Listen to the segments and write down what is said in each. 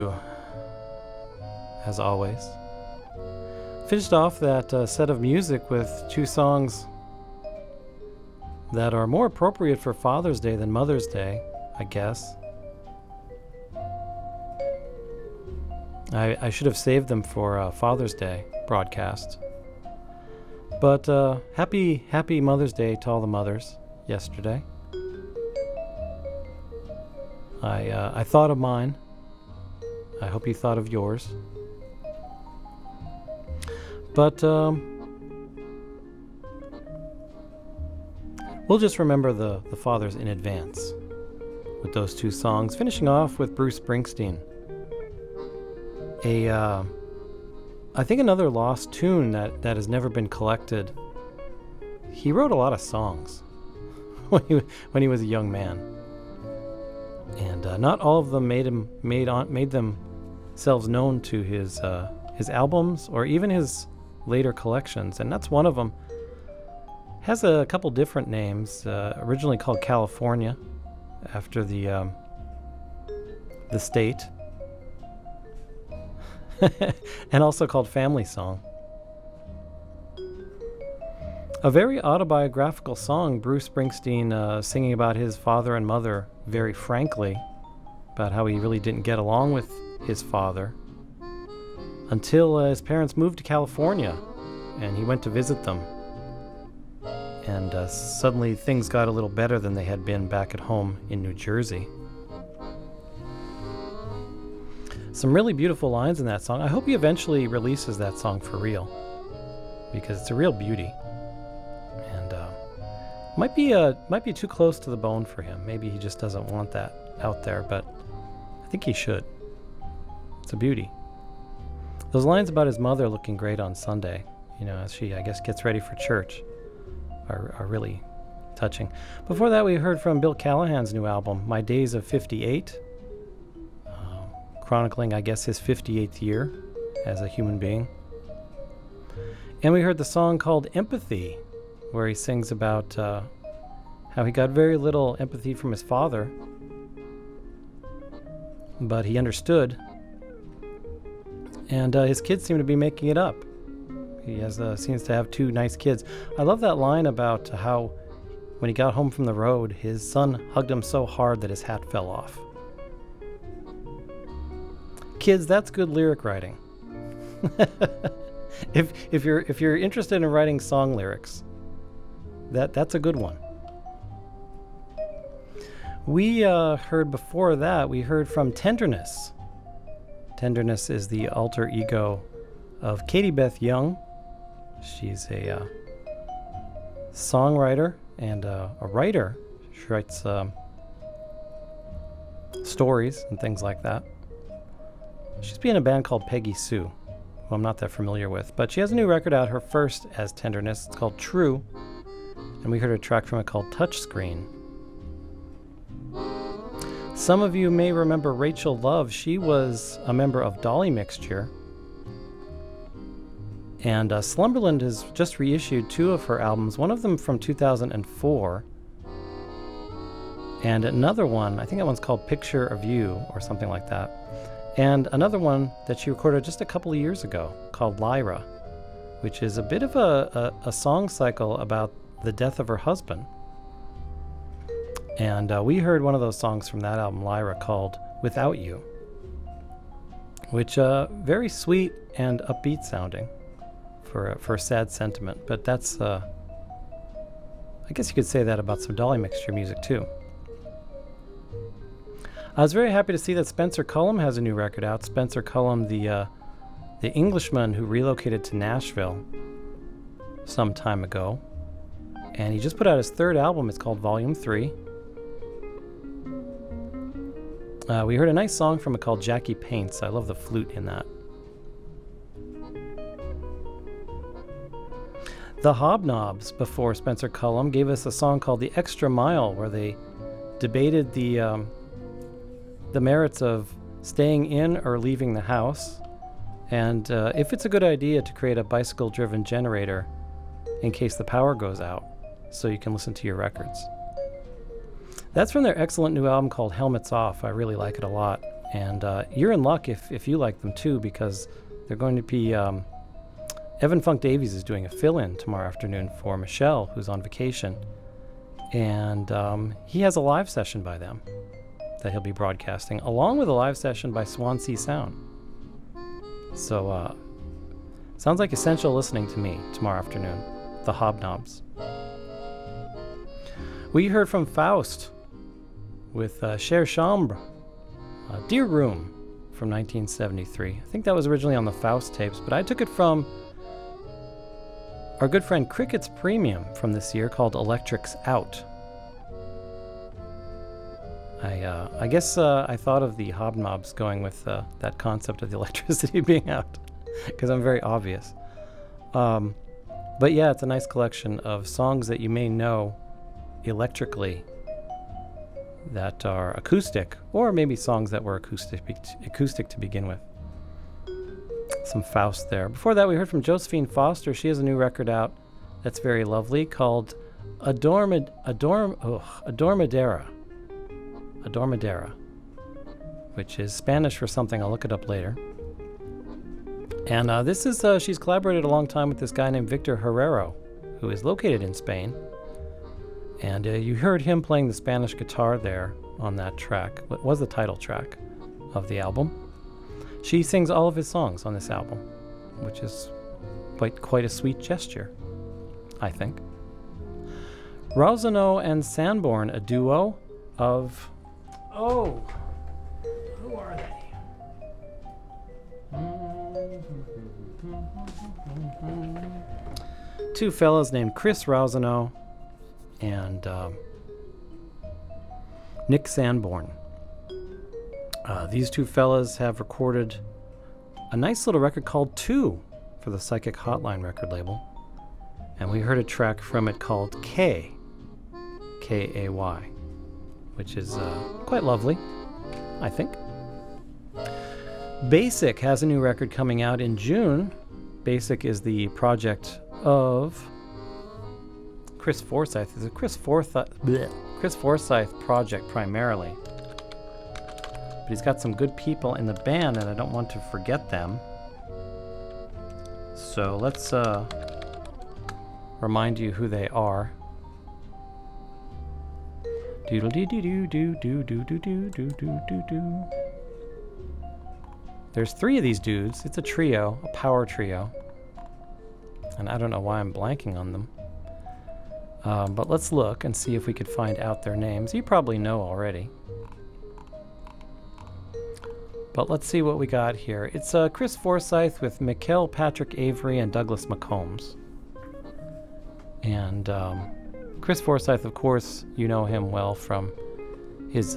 as always. Finished off that set of music with two songs that are more appropriate for Father's Day than Mother's Day, I guess. I should have saved them for Father's Day broadcast. But happy Mother's Day to all the mothers yesterday. I thought of mine. I hope you thought of yours. But we'll just remember the fathers in advance with those two songs, finishing off with Bruce Springsteen. I think another lost tune that has never been collected. He wrote a lot of songs when he was a young man, and not all of them made themselves known to his albums or even his later collections, and that's one of them. Has a couple different names. Originally called California, after the state. And also called Family Song. A very autobiographical song, Bruce Springsteen singing about his father and mother very frankly, about how he really didn't get along with his father until his parents moved to California and he went to visit them. And suddenly things got a little better than they had been back at home in New Jersey. Some really beautiful lines in that song. I hope he eventually releases that song for real, because it's a real beauty, and might be too close to the bone for him. Maybe he just doesn't want that out there, but I think he should. It's a beauty. Those lines about his mother looking great on Sunday, as she, I guess, gets ready for church, are really touching. Before that, we heard from Bill Callahan's new album, My Days of 58. Chronicling, I guess, his 58th year as a human being. And we heard the song called Empathy, where he sings about how he got very little empathy from his father, but he understood, and his kids seem to be making it up. He seems to have two nice kids. I love that line about how when he got home from the road, his son hugged him so hard that his hat fell off. Kids, that's good lyric writing. If you're interested in writing song lyrics, that's a good one. We heard before that, we heard from Tenderness. Tenderness is the alter ego of Katie Beth Young. She's a songwriter and a writer. She writes stories and things like that. She's been in a band called Peggy Sue, who I'm not that familiar with, but she has a new record out, her first as Tenderness. It's called True, and we heard a track from it called Touchscreen. Some of you may remember Rachel Love. She was a member of Dolly Mixture, and Slumberland has just reissued two of her albums, one of them from 2004, and another one, I think that one's called Picture of You, or something like that. And another one that she recorded just a couple of years ago called Lyra, which is a bit of a song cycle about the death of her husband. And we heard one of those songs from that album, Lyra, called Without You, which very sweet and upbeat sounding for a sad sentiment. But that's, I guess you could say that about some Dolly Mixture music too. I was very happy to see that Spencer Cullum has a new record out. Spencer Cullum, the Englishman who relocated to Nashville some time ago. And he just put out his third album. It's called Volume 3. We heard a nice song from it called Jackie Paints. I love the flute in that. The Hobnobs, before Spencer Cullum, gave us a song called The Extra Mile, where they debated the merits of staying in or leaving the house, and if it's a good idea to create a bicycle-driven generator in case the power goes out, so you can listen to your records. That's from their excellent new album called Helmets Off. I really like it a lot. And you're in luck if you like them too, because they're going to be... Evan Funk Davies is doing a fill-in tomorrow afternoon for Michelle, who's on vacation. And he has a live session by them that he'll be broadcasting, along with a live session by Swansea Sound. So, sounds like essential listening to me tomorrow afternoon. The Hobnobs. We heard from Faust with Cher Chambre, Dear Room from 1973. I think that was originally on the Faust tapes, but I took it from our good friend Cricket's Premium from this year called Electrics Out. I guess I thought of the Hobnobs going with that concept of the electricity being out, because I'm very obvious. But yeah, it's a nice collection of songs that you may know electrically that are acoustic, or maybe songs that were acoustic to begin with. Some Faust there. Before that, we heard from Josephine Foster. She has a new record out that's very lovely called Adormidera, which is Spanish for something. I'll look it up later. And this is, she's collaborated a long time with this guy named Victor Herrero, who is located in Spain. And you heard him playing the Spanish guitar there on that track. What was the title track of the album? She sings all of his songs on this album, which is quite a sweet gesture, I think. Rousano and Sanborn, a duo of... Oh! Who are they? Two fellas named Chris Rousano and Nick Sanborn. These two fellas have recorded a nice little record called Two for the Psychic Hotline record label. And we heard a track from it called K, K-A-Y, which is quite lovely, I think. Basic has a new record coming out in June. Basic is the project of Chris Forsyth. It's a Chris Forsyth project primarily. But he's got some good people in the band, and I don't want to forget them. So let's remind you who they are. Doodle-dee-dee-doo-doo-doo-doo-doo-doo-doo-doo-doo. There's three of these dudes. It's a trio, a power trio. And I don't know why I'm blanking on them. But let's look and see if we could find out their names. You probably know already. But let's see what we got here. It's Chris Forsyth with Mikkel Patrick Avery and Douglas McCombs. And Chris Forsyth, of course, you know him well from his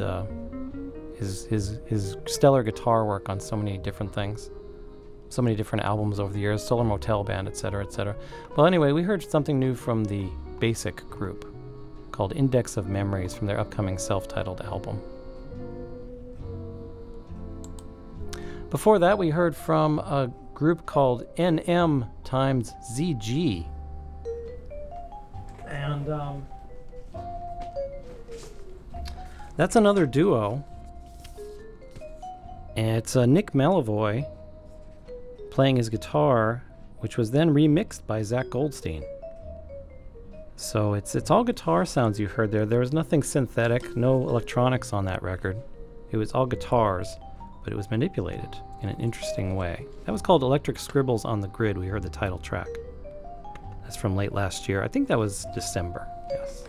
stellar guitar work on so many different things, so many different albums over the years, Solar Motel Band, etc., etc. Well, anyway, we heard something new from the Basic group called Index of Memories from their upcoming self-titled album. Before that, we heard from a group called NM times ZG. And that's another duo. And it's Nick Malivoy playing his guitar, which was then remixed by Zach Goldstein. So it's all guitar sounds you heard there. There was nothing synthetic, no electronics on that record. It was all guitars, but it was manipulated in an interesting way. That was called Electric Scribbles on the Grid. We heard the title track. That's from late last year. I think that was December, yes.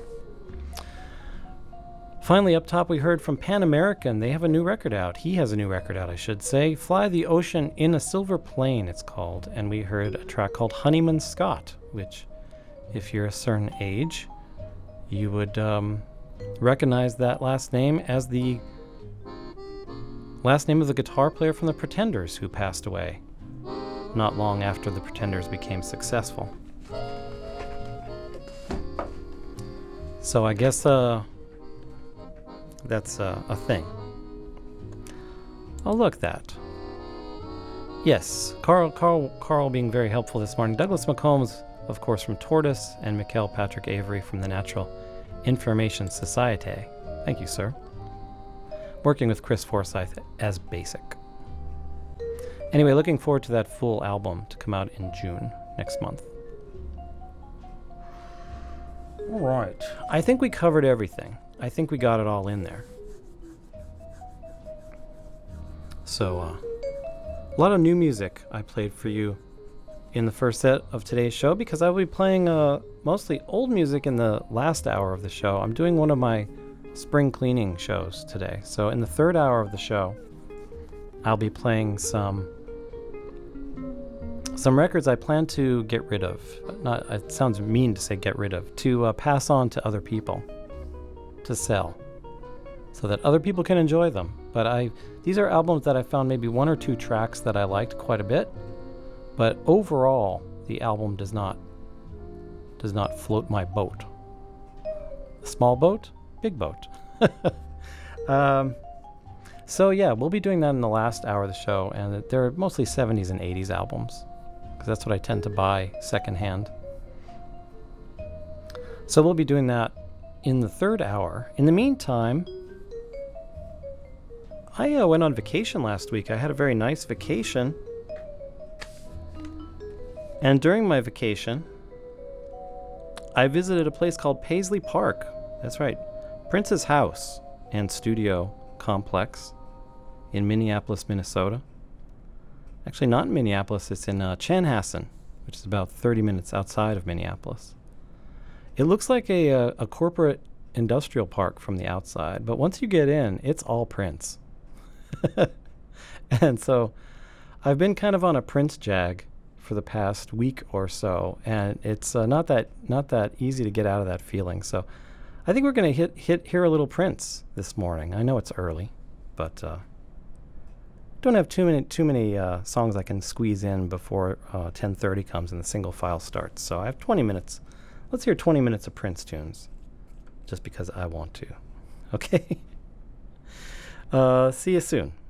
Finally, up top, we heard from Pan American. They have a new record out. He has a new record out, I should say. Fly the Ocean in a Silver Plane, it's called. And we heard a track called Honeyman Scott, which, if you're a certain age, you would recognize that last name as the last name of the guitar player from the Pretenders who passed away not long after the Pretenders became successful. So I guess that's a thing. Oh, look that. Yes, Carl being very helpful this morning. Douglas McCombs, of course, from Tortoise, and Mikkel Patrick Avery from the Natural Information Society. Thank you, sir. working with Chris Forsyth as Basic. Anyway, looking forward to that full album to come out in June next month. All right. I think we covered everything. I think we got it all in there. So, a lot of new music I played for you in the first set of today's show because I will be playing mostly old music in the last hour of the show. I'm doing one of my spring cleaning shows today. So in the third hour of the show, I'll be playing some records I plan to get rid of. Not, it sounds mean to say get rid of, to pass on to other people, to sell, so that other people can enjoy them. But these are albums that I found maybe one or two tracks that I liked quite a bit, but overall the album does not float my boat. Small boat, big boat. So yeah, we'll be doing that in the last hour of the show, and they're mostly 70s and 80s albums, because that's what I tend to buy secondhand. So we'll be doing that in the third hour. In the meantime, I went on vacation last week. I had a very nice vacation. And during my vacation, I visited a place called Paisley Park. That's right. Prince's house and studio complex in Minneapolis, Minnesota. Actually, not in Minneapolis. It's in Chanhassen, which is about 30 minutes outside of Minneapolis. It looks like a corporate industrial park from the outside, but once you get in, it's all Prince. And so I've been kind of on a Prince jag for the past week or so, and it's not that easy to get out of that feeling. So I think we're going to hear a little Prince this morning. I know it's early, but don't have too many songs I can squeeze in before 10:30 comes and the single file starts. So I have 20 minutes. Let's hear 20 minutes of Prince tunes, just because I want to. Okay. See you soon.